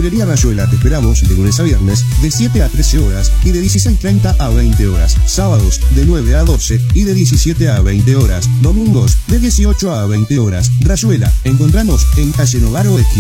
Librería Rayuela te esperamos de lunes a viernes de 7 a 13 horas y de 16:30 a 20 horas. Sábados de 9 a 12 y de 17 a 20 horas. Domingos de 18 a 20 horas. Rayuela, encontramos en calle Novaro, esquina